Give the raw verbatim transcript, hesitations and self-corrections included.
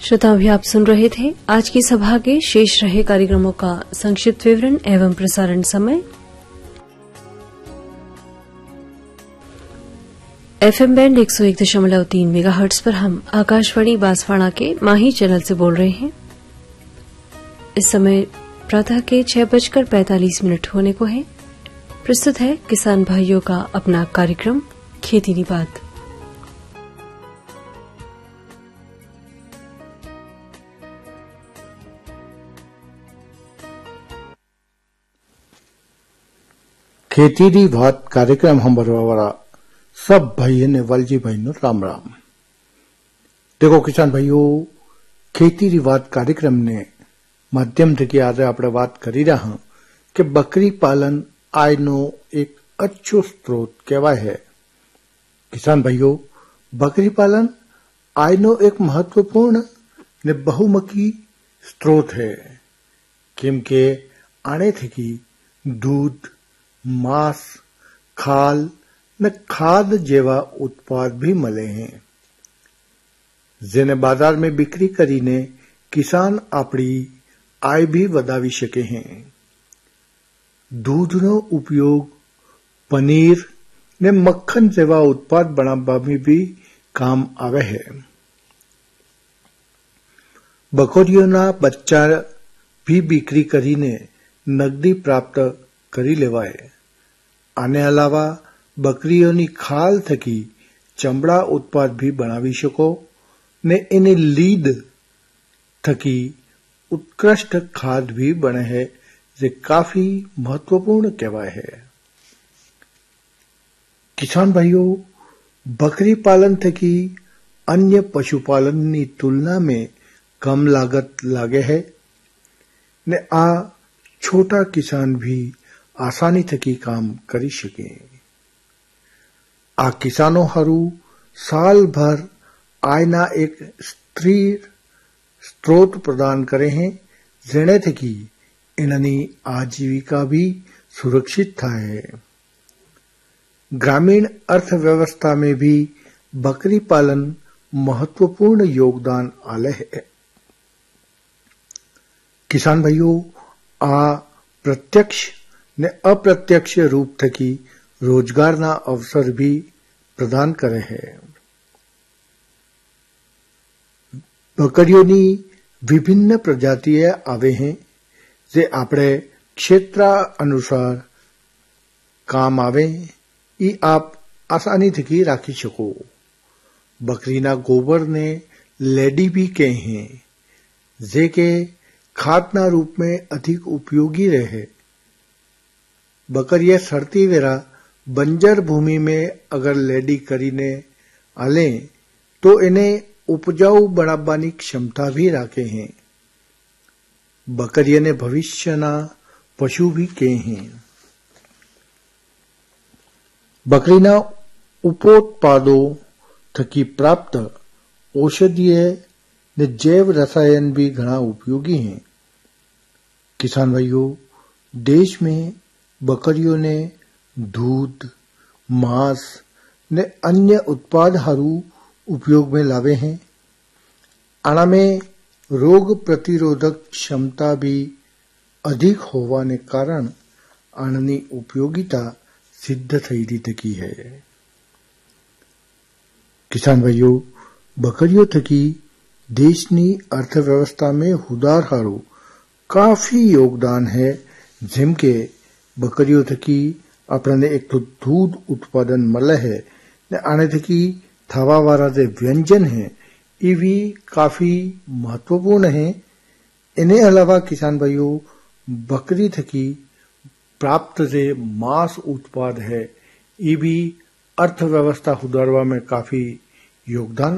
श्रोताओं, भी आप सुन रहे थे आज की सभा के शेष रहे कार्यक्रमों का संक्षिप्त विवरण एवं प्रसारण समय। एफएम बैंड एक सौ एक दशमलव तीन मेगाहर्ट्ज पर हम आकाशवाणी बांसवाड़ा के माही चैनल से बोल रहे हैं। इस समय प्रातः के छह बजकर पैंतालीस मिनट होने को है। प्रस्तुत है किसान भाइयों का अपना कार्यक्रम खेती की बात। खेती री बात कार्यक्रम हम बरवाड़ा सब भाई ने वालजी भाई नो राम राम। देखो किसान भाइयों, खेती री बात कार्यक्रम ने माध्यम थी आज आपणे बात करी रहा हूं कि बकरी पालन आय नो एक अच्छो स्त्रोत कहवाय है। किसान भाइयों, बकरी पालन आय नो एक महत्वपूर्ण ने बहुमुखी स्त्रोत है, केमके आने थकी दूध, मांस, खाल ने खाद जेवा उत्पाद भी मले हैं, जेने बाजार में बिक्री करीने किसान अपनी आय भी वधावी सके हैं। दूधनो उपयोग पनीर ने मक्खन जेवा उत्पाद बनावा में भी काम आवे है। बकरियोना बच्चा भी बिक्री करीने नगदी प्राप्त करी लेवाय। आने अलावा बकरीओनी खाल थकी चमड़ा उत्पाद भी बनावी शको ने इने लीद थकी उत्कृष्ट खाद भी बने है, जे काफी महत्वपूर्ण कहवाय है। किसान भाइयों, बकरी पालन थकी अन्य पशुपालन नी तुलना में कम लागत लागे है ने आ छोटा किसान भी आसानी थकी काम करी सके। आ किसानों हरू साल भर आयना एक स्थिर स्त्रोत प्रदान करे हैं, जेने थकी इननी आजीविका भी सुरक्षित थाए। ग्रामीण अर्थव्यवस्था में भी बकरी पालन महत्वपूर्ण योगदान आले है। किसान भाइयों, आ प्रत्यक्ष ने अप्रत्यक्ष रूप थकी रोजगार ना अवसर भी प्रदान करे है। बकरियोनी विभिन्न प्रजातियां आवे हैं, जे आपणे क्षेत्र अनुसार काम आवे, ई आप आसानी थकी राखी सको। बकरीना गोबर ने लेडी भी कहे हैं, जे के खादना रूप में अधिक उपयोगी रहे। बकरिया सरती वेरा बंजर भूमि में अगर लेडी करीने आले तो इन्हें उपजाऊ बनावानी क्षमता भी राखे हैं। बकरिया ने भविष्यना पशु भी कहे हैं। बकरीना उपोत्पादों थकी प्राप्त औषधीय ने जैव रसायन भी घना उपयोगी हैं। किसान भाइयों, देश में बकरियों ने दूध, मांस ने अन्य उत्पाद हारू उपयोग में लावे हैं। आना में रोग प्रतिरोधक क्षमता भी अधिक होवाने कारण आननी उपयोगिता सिद्ध थई री थकी है। किसान भाइयों, बकरियों थकी देशनी अर्थव्यवस्था में हुदार हारू काफी योगदान है, जेम के बकरियों थकी अपने एक तो दूध उत्पादन मले है ने आने थकी थावा वाला जे व्यंजन है, ये भी काफी महत्वपूर्ण है। इन्हें अलावा किसान भाइयों, बकरी थकी प्राप्त जे मांस उत्पाद है, ये भी अर्थव्यवस्था सुधारवा में काफी योगदान